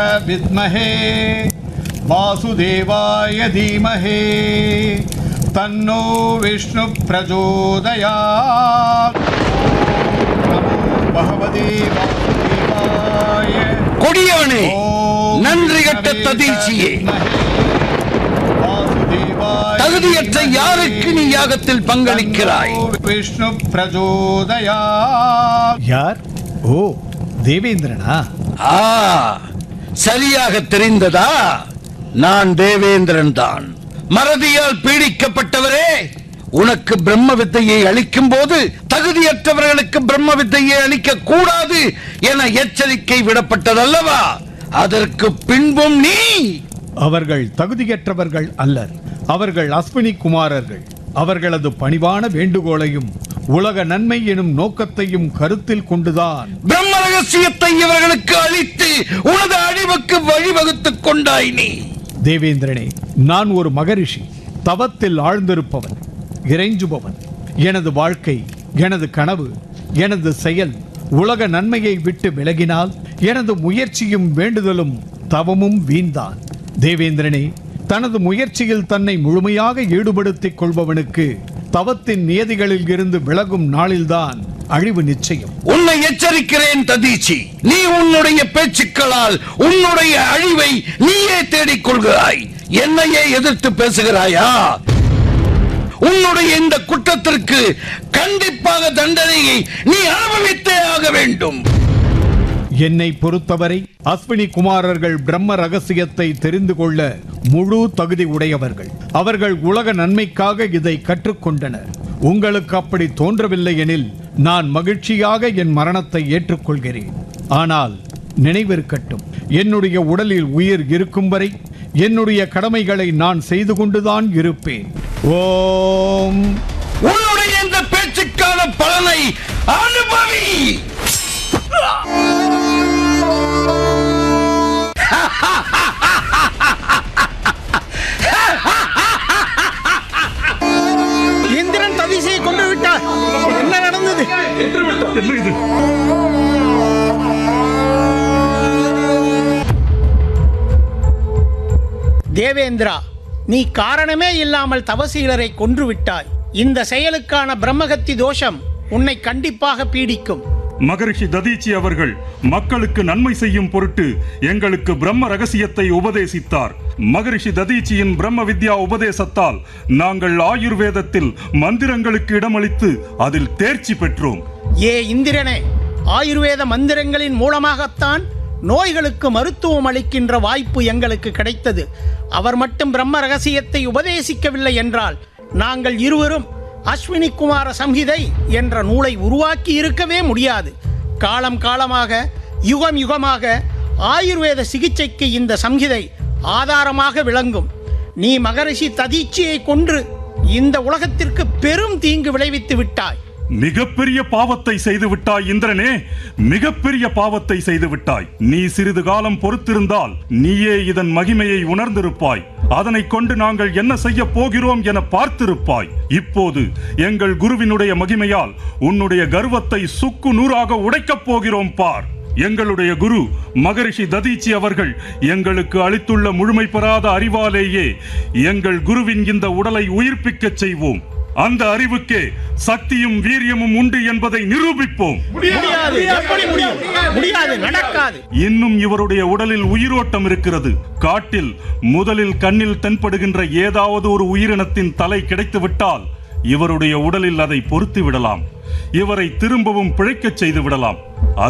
வித்மஹே வாசுதேவாய தீமஹே தன்னோ விஷ்ணு பிரச்சோதயாத். நமோ பகவதே வாசுதேவாய. கொடியவனே, நன்றி கட்ட ததீச்சியே, தகுதியற்ற யாருக்கு நீ யாகத்தில் பங்களிக்கிறாய்? விஷ்ணு பிரச்சோதயா. யார்? ஓ, தேவேந்திரனா? சரியாக தெரிந்ததா? நான் தேவேந்திரன் தான். மறதியால் பீடிக்கப்பட்டவரே, உனக்கு பிரம்ம வித்தையை அளிக்கும் போது தகுதியற்றவர்களுக்கு பிரம்ம வித்தையை அளிக்க கூடாது என எச்சரிக்கை விடப்பட்டதல்லவா? அதற்கு பின்பும் நீ? அவர்கள் தகுதியற்றவர்கள் அல்லர். அவர்கள் அஸ்வினி குமாரர்கள். அவர்களது பணிவான வேண்டுகோளையும் உலக நன்மை எனும் நோக்கத்தையும் கருத்தில் கொண்டுதான் பிரம்ம ரகசியத்தை இவர்களுக்கு அளித்து உனது அழிவுக்கு வழிவகுத்துக் கொண்டாய் நீ. தேவேந்திரனே, நான் ஒரு மகரிஷி, தவத்தில் ஆழ்ந்திருப்பவன், இறைஞ்சுபவன். எனது வாழ்க்கை, எனது கனவு, எனது செயல் உலக நன்மையை விட்டு விலகினால் எனது முயற்சியும் வேண்டுதலும் தவமும் வீண்தான். தேவேந்திரனே, தனது முயற்சியில் தன்னை முழுமையாக ஈடுபடுத்திக் கொள்பவனுக்கு தவத்தின் நியதிகளில் இருந்து விலகும் நாளில்தான் அழிவு நிச்சயம். உன்னை எச்சரிக்கிறேன் ததீச்சி. நீ உன்னுடைய பேச்சுக்களால் உன்னுடைய அழிவை நீயே தேடிக் கொள்கிறாய். என்னையே எதிர்த்து பேசுகிறாயா? உன்னுடைய இந்த குற்றத்திற்கு கண்டிப்பாக தண்டனையை நீ அனுபவித்தே ஆக வேண்டும். என்னை பொறுத்தவரை அஸ்வினி குமாரர்கள் பிரம்ம ரகசியத்தை தெரிந்து கொள்ள முழு தகுதி உடையவர்கள். அவர்கள் உலக நன்மைக்காக இதை கற்றுக்கொண்டனர். உங்களுக்கு அப்படி தோன்றவில்லை எனில் நான் மகிழ்ச்சியாக என் மரணத்தை ஏற்றுக்கொள்கிறேன். ஆனால் நினைவிருக்கட்டும், என்னுடைய உடலில் உயிர் இருக்கும் வரை என்னுடைய கடமைகளை நான் செய்து கொண்டுதான் இருப்பேன். ஓம். உன்னுடைய இந்த பேச்சுக்கான பலனை அனுபவி. இந்திரன் ததீசியை கொண்டு விட்டார். என்ன நடந்தது? தேவேந்திரா, நீ காரணமே இல்லாமல் தவசீலரை கொன்று விட்டாய். இந்த செயலுக்கான பிரம்மகத்தி தோஷம் உன்னை கண்டிப்பாக பீடிக்கும். மகரிஷி ததீச்சி அவர்கள் மக்களுக்கு நன்மை செய்யும் பொருட்டு எங்களுக்கு பிரம்ம ரகசியத்தை உபதேசித்தார். மகரிஷி ததீச்சியின் பிரம்ம வித்யா உபதேசத்தால் நாங்கள் ஆயுர்வேதத்தில் மந்திரங்களுக்கு இடமளித்து அதில் தேர்ச்சி பெற்றோம். ஏ இந்திரனே, ஆயுர்வேத மந்திரங்களின் மூலமாகத்தான் நோய்களுக்கு மருத்துவம் அளிக்கின்ற வாய்ப்பு எங்களுக்கு கிடைத்தது. அவர் மட்டும் பிரம்ம ரகசியத்தை உபதேசிக்கவில்லை என்றால் நாங்கள் இருவரும் அஸ்வினி குமார சம்ஹிதை என்ற நூலை உருவாக்கி இருக்கவே முடியாது. காலம் காலமாக, யுகம் யுகமாக ஆயுர்வேத சிகிச்சைக்கு இந்த சம்ஹிதை ஆதாரமாக விளங்கும். நீ மகரிஷி ததீச்சியை கொன்று இந்த உலகத்திற்கு பெரும் தீங்கு விளைவித்து விட்டாய். மிகப்பெரிய பாவத்தை செய்து விட்டாய் இந்திரனே, மிகப்பெரிய பாவத்தை செய்து விட்டாய். நீ சிறிது காலம் பொறுத்திருந்தால் நீயே இதன் மகிமையை உணர்ந்திருப்பாய். அதனை கொண்டு நாங்கள் என்ன செய்ய போகிறோம் என பார்த்திருப்பாய். இப்போது எங்கள் குருவினுடைய மகிமையால் உன்னுடைய கர்வத்தை சுக்கு நூறாக உடைக்கப் போகிறோம் பார். எங்களுடைய குரு மகரிஷி ததீச்சி அவர்கள் எங்களுக்கு அளித்துள்ள முழுமை பெறாத அறிவாலேயே எங்கள் குருவின் இந்த உடலை உயிர்ப்பிக்க செய்வோம். அந்த அறிவுக்கே சக்தியும் வீரியமும் உண்டு என்பதை நிரூபிப்போம். இன்னும் இவருடைய உடலில் உயிரோட்டம் இருக்கிறது. காட்டில் முதலில் கண்ணில் தென்படுகின்ற ஏதாவது ஒரு உயிரினத்தின் தலை கிடைத்துவிட்டால் இவருடைய உடலில் அதை பொருத்தி விடலாம். இவரை திரும்பவும் பிழைக்கச் செய்து விடலாம்.